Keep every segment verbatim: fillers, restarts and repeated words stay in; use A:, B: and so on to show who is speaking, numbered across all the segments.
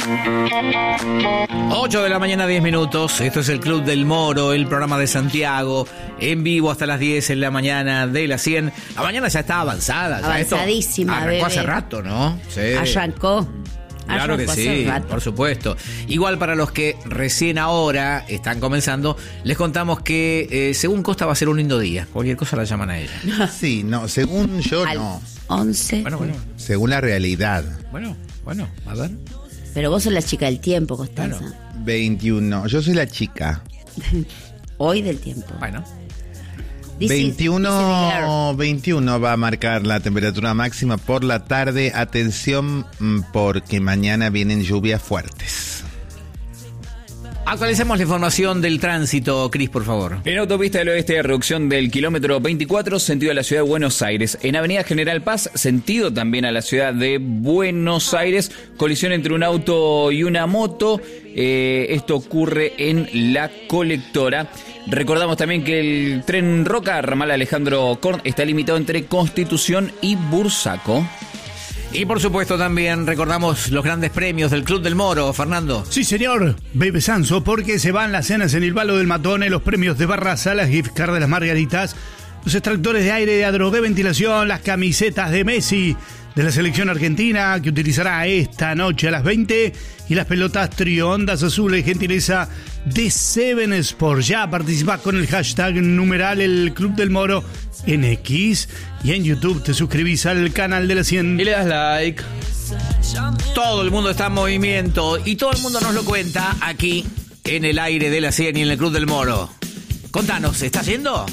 A: ocho de la mañana, diez minutos. Esto es el Club del Moro, el programa de Santiago, en vivo hasta las diez en la mañana de las cien. La mañana ya está avanzada. Ya
B: avanzadísima,
A: esto arrancó
B: bebé.
A: hace rato, ¿no? Sí.
B: Arrancó.
A: Claro que sí, por supuesto. Igual para los que recién ahora están comenzando, les contamos que eh, según Costa va a ser un lindo día. Cualquier cosa la llaman a ella.
C: Sí, no, según yo
B: Al
C: no.
B: once.
A: Bueno, bueno.
C: Según la realidad.
A: Bueno, bueno, a ver.
B: Pero vos sos la chica del tiempo, Constanza.
A: Claro.
C: veintiuno. Yo soy la chica.
B: Hoy del tiempo.
A: Bueno.
B: This is- this is
C: veintiuno, veintiuno va a marcar la temperatura máxima por la tarde. Atención, mm, porque mañana vienen lluvias fuertes.
A: Actualicemos la información del tránsito, Cris, por favor.
D: En Autopista del Oeste, reducción del kilómetro veinticuatro, sentido a la ciudad de Buenos Aires. En Avenida General Paz, sentido también a la ciudad de Buenos Aires. Colisión entre un auto y una moto. Eh, esto ocurre en La Colectora. Recordamos también que el tren Roca, ramal Alejandro Korn, está limitado entre Constitución y Bursaco.
A: Y por supuesto también recordamos los grandes premios del Club del Moro, Fernando.
E: Sí, señor, Bebe Sanso, porque se van las cenas en el Balo del Matone, los premios de Barra Salas, gift card de las Margaritas, los extractores de aire de Adro de ventilación, las camisetas de Messi de la selección argentina que utilizará esta noche a las veinte y las pelotas triondas azules, gentileza de Seven Sport. Ya participás con el hashtag numeral el Club del Moro en X y en YouTube te suscribís al canal de la cien.
D: Y le das like.
A: Todo el mundo está en movimiento y todo el mundo nos lo cuenta aquí en el aire de la cien y en el Club del Moro. Contanos, ¿estás yendo?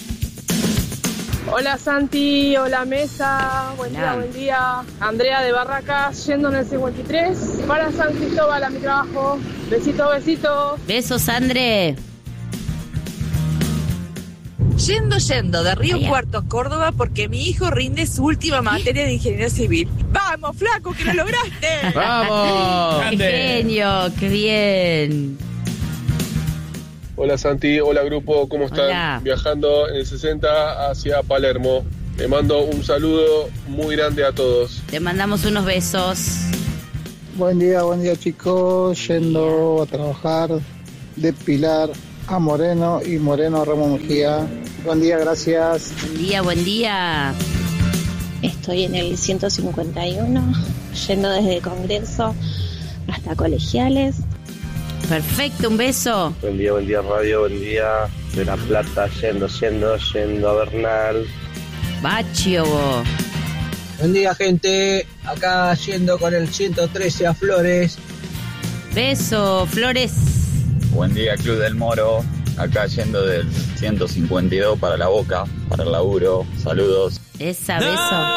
F: Hola Santi, hola Mesa, buen día,
B: Hola.
F: buen día. Andrea de Barracas, yendo en el cincuenta y tres para San Cristóbal a mi trabajo. Besitos, besitos.
B: Besos, André.
G: Yendo, yendo, de Río
B: Allá.
G: Cuarto a Córdoba porque mi hijo rinde su última materia de ingeniería civil. ¡Vamos, flaco, que lo lograste!
D: ¡Vamos!
B: Qué genio, qué bien.
H: Hola Santi, hola grupo, ¿cómo están?
B: Hola.
H: Viajando en el sesenta hacia Palermo. Le mando un saludo muy grande a todos.
B: Te mandamos unos besos.
I: Buen día, buen día chicos, yendo a trabajar de Pilar a Moreno y Moreno a Ramos Mejía. Buen día, gracias.
B: Buen día, buen día.
J: Estoy en el ciento cincuenta y uno, yendo desde Congreso hasta Colegiales.
B: Perfecto, un beso.
K: Buen día, buen día radio, buen día de La Plata, yendo, yendo, yendo a Bernal.
B: Bachio, vos.
L: Buen día gente, acá yendo con el ciento trece a Flores.
B: Beso, Flores.
M: Buen día Club del Moro, acá yendo del ciento cincuenta y dos para La Boca, para el laburo, saludos.
B: Esa, beso.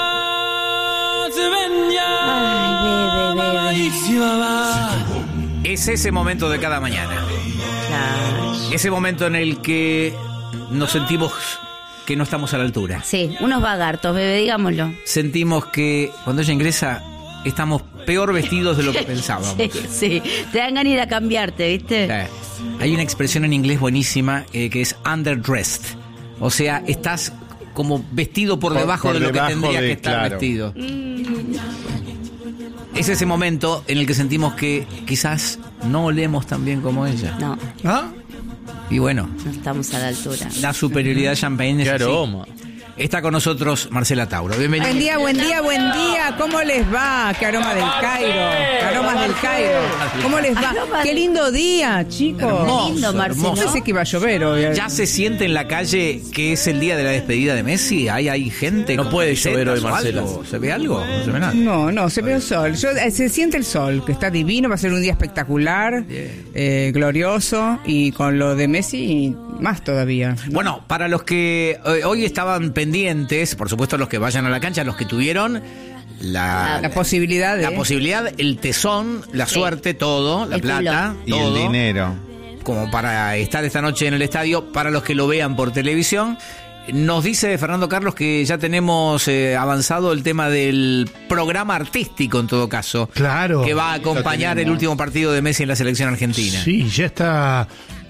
B: Ay, bebe, bebe.
A: Es ese momento de cada mañana.
B: Claro.
A: Ese momento en el que nos sentimos que no estamos a la altura.
B: Sí, unos vagartos, bebé, digámoslo.
A: Sentimos que cuando ella ingresa estamos peor vestidos de lo que pensábamos.
B: Sí, sí, te dan ganas de ir a cambiarte, ¿viste?
A: Eh, Hay una expresión en inglés buenísima eh, que es underdressed. O sea, estás como vestido por,
C: Por-
A: debajo
C: por
A: de lo
C: debajo
A: que tendría
C: de-
A: que estar
C: claro.
A: vestido.
B: Mm.
A: Es ese momento en el que sentimos que quizás no olemos tan bien como ella.
B: No,
E: ¿Ah?
A: Y bueno,
B: no estamos a la altura.
A: la superioridad champagne es
D: ¡Qué
A: así.
D: aroma!
A: Está con nosotros Marcela Tauro. Bienvenida.
N: Buen día, buen día, buen día. ¿Cómo les va? ¡Qué aroma del Cairo! ¡Qué aromas del Cairo! ¿Cómo les va?
B: Aromas
N: ¡Qué
B: de-
N: lindo día, chicos!
A: Hermoso,
B: lindo, Marcelo.
A: hermoso.
N: Pensé que iba a llover hoy.
A: ¿Ya se siente en la calle que es el día de la despedida de Messi? ¿Hay, hay gente?
D: No
A: con
D: puede
A: camisetas
D: llover hoy,
A: o
D: Marcela.
A: algo? ¿Se ve algo? No se ve nada.
N: No, no, se ve el sol. Yo, eh, se siente el sol, que está divino, va a ser un día espectacular,
A: Bien.
N: eh, glorioso, y con lo de Messi, más todavía.
A: Bueno, para los que eh, hoy estaban pendientes, por supuesto los que vayan a la cancha, los que tuvieron la,
N: La posibilidad de...
A: la posibilidad, el tesón, la
B: Sí.
A: suerte, todo, la
B: El
A: plata,
C: Y
A: todo,
C: el dinero.
A: como para estar esta noche en el estadio, para los que lo vean por televisión. Nos dice Fernando Carlos que ya tenemos eh, avanzado el tema del programa artístico, en todo caso,
E: Claro.
A: que va a acompañar el último partido de Messi en la selección argentina.
E: Sí, ya está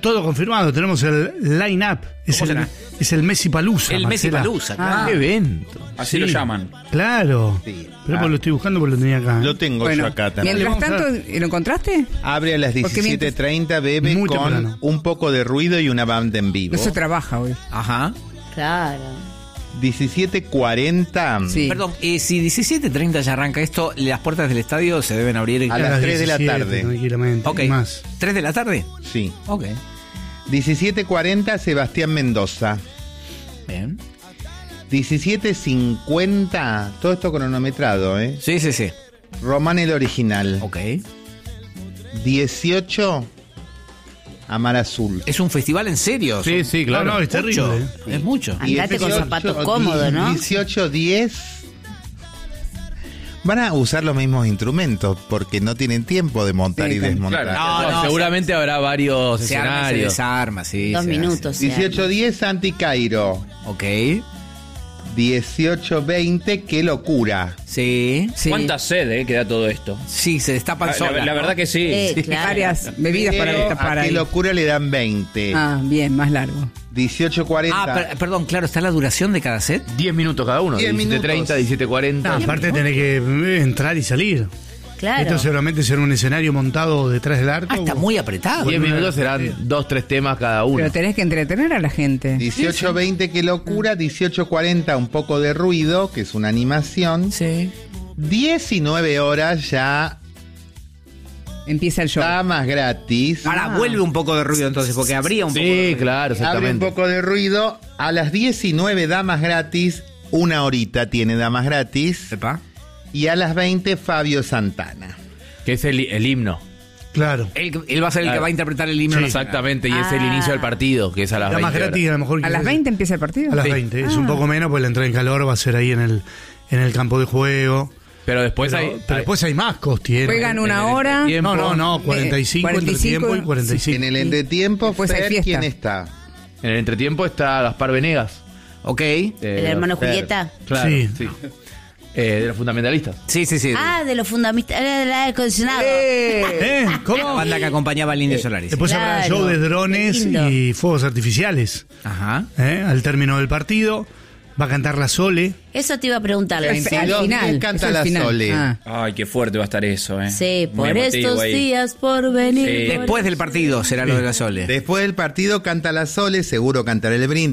E: todo confirmado. Tenemos el line-up. Es
A: ¿Cómo
E: el,
A: será?
E: es el Messi Palusa.
A: El Messi Palusa, claro.
N: Qué evento.
D: Así
E: Sí.
D: lo llaman.
E: Claro.
C: Sí.
E: Pero
C: Ah.
E: pues lo estoy buscando porque lo tenía acá.
C: Lo tengo
N: Bueno,
C: yo acá también.
N: mientras
E: Vamos a
N: tanto, ¿lo encontraste?
C: Abre a las
N: Porque
C: diecisiete treinta, bebe
E: Muy
C: con
E: temprano.
C: un poco de ruido y una banda en vivo.
N: No se trabaja hoy.
A: Ajá.
B: Claro.
C: diecisiete cuarenta.
N: Sí.
A: Perdón, eh, si diecisiete treinta ya arranca esto, las puertas del estadio se deben abrir
C: A las tres de la
E: diecisiete,
C: tarde.
E: Tranquilamente.
A: Ok.
E: y más.
A: ¿tres de la tarde?
C: Sí.
A: Ok.
C: diecisiete cuarenta, Sebastián Mendoza.
A: Bien.
C: diecisiete cincuenta, todo esto cronometrado, ¿eh?
A: Sí, sí, sí.
C: Román el original.
A: Ok.
C: dieciocho, Amar Azul.
A: Es un festival en serio.
O: Sí,
A: son-
O: sí, claro.
E: No, no, es terrible.
A: Mucho. Es mucho.
B: Andate con zapatos cómodos, ¿no?
C: dieciocho diez. Van a usar los mismos instrumentos porque no tienen tiempo de montar
N: Sí,
C: y desmontar.
D: claro.
A: No,
O: No,
A: no,
O: seguramente habrá varios
A: Se arma y se
O: escenarios.
A: desarma, sí.
B: Dos
A: se
B: minutos. se
C: dieciocho diez, Santi Cairo.
A: hace. Ok.
C: dieciocho veinte, Qué locura.
A: Sí.
N: Sí.
D: ¿Cuánta sed eh, que da todo esto?
A: Sí, se destapan
D: La,
A: solas.
D: la
A: ¿no?
D: verdad que sí.
B: Eh,
A: Sí.
B: claro.
N: Varias bebidas para
C: Pero
N: destapar
C: a Qué
N: ahí.
C: locura le dan veinte.
N: Ah, bien, más largo.
C: dieciocho cuarenta.
A: Ah, per- perdón, claro, ¿está la duración de cada set?
O: diez minutos cada uno.
C: diez
O: diecisiete treinta,
C: minutos.
O: diecisiete cuarenta.
E: No, aparte tenés que eh, entrar y salir.
B: Claro.
E: Esto seguramente será un escenario montado detrás del arco.
A: Ah, está muy apretado.
O: diez minutos serán dos, tres temas cada uno.
N: Pero tenés que entretener a la gente.
C: dieciocho veinte, Qué locura. dieciocho cuarenta, Un poco de ruido, que es una animación.
A: Sí.
C: diecinueve horas ya
N: Empieza el show.
C: damas gratis.
A: Ahora vuelve un poco de ruido entonces, porque habría un poco de
O: Sí,
A: ruido.
O: claro,
C: Abre un
O: exactamente.
C: poco de ruido. A las diecinueve, damas gratis. Una horita tiene damas gratis.
A: Sepa.
C: Y a las veinte, Fabio Santana.
O: Que es el, el himno.
E: Claro.
A: Él, él va a ser el que
O: Claro.
A: va a interpretar el himno.
E: Sí,
A: nacional.
O: Exactamente, y es el
B: Ah.
O: inicio del partido, que es a las
E: La más
O: veinte
E: gratis, a lo mejor.
N: ¿A las veinte empieza el partido?
E: A las
O: Sí.
E: veinte. Es
N: Ah.
E: un poco menos, pues la entrada en calor va a ser ahí en el, en el campo de juego.
O: Pero después
E: Pero,
O: hay,
E: pero
O: hay-
E: después hay más tiene.
N: Juegan una
O: en el
N: hora.
O: tiempo.
E: No, no, no, cuarenta y cinco,
N: Eh, cuarenta y cinco,
E: entretiempo y cuarenta y cinco.
C: En el entretiempo,
N: Después hay
C: Fer,
N: fiesta.
C: ¿quién está?
O: En el entretiempo está Gaspar Venegas.
A: Ok.
O: eh,
B: El hermano
O: Fer.
B: Julieta.
O: Claro,
E: Sí.
O: sí. Eh, de los fundamentalistas.
A: Sí, sí, sí.
B: Ah, de los fundamentales del aire acondicionado.
E: ¿Eh?
A: La
E: ¿Cómo?
A: banda que acompañaba al Indio Solaris.
E: Después habrá
B: Claro.
E: show de drones
B: Qué lindo.
E: y fuegos artificiales.
A: Ajá.
E: ¿eh? Al término del partido. Va a cantar la Sole.
B: Eso te iba a preguntar.
N: Al
B: Lorenzo.
N: al final.
C: ¿Quién canta
N: es el
C: la
N: final.
C: Sole?
N: Ah.
D: Ay, qué fuerte va a estar eso, ¿eh?
B: Sí,
D: Muy
B: por
D: emotivo
B: estos
D: ahí.
B: días por venir.
D: Sí.
B: por
A: Después del partido será lo de la Sole.
C: Después del partido canta la Sole, seguro cantará el brindis.